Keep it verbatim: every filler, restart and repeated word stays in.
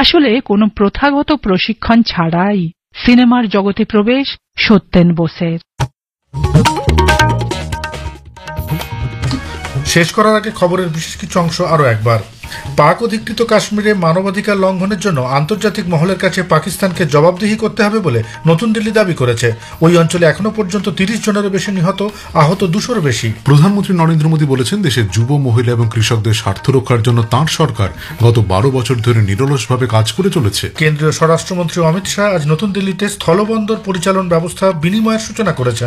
আসলে কোনো প্রথাগত প্রশিক্ষণ ছাড়াই সিনেমার জগতে প্রবেশ সত্যেন বোসের। শেষ করার আগে খবরের বিশেষ কিছু অংশ আরো একবার। পাক অধিকৃত কাশ্মীরে মানবাধিকার লঙ্ঘনের জন্য আন্তর্জাতিক মহলের কাছে পাকিস্তানকে জবাবদিহি করতে হবে বলে নতুন দিল্লি দাবি করেছে। ওই অঞ্চলে এখনো পর্যন্ত তিরিশ জনেরও বেশি নিহত, আহত দুশোর বেশি। প্রধানমন্ত্রী নরেন্দ্র মোদী বলেছেন, দেশের যুব, মহিলা এবং কৃষকদের স্বার্থ রক্ষার জন্য তাঁর সরকার গত বারো বছর ধরে নিরলসভাবে কাজ করে চলেছে। কেন্দ্রীয় স্বরাষ্ট্রমন্ত্রী অমিত শাহ আজ নতুন দিল্লিতে স্থলবন্দর পরিচালন ব্যবস্থা বিনিময়ের সূচনা করেছেন।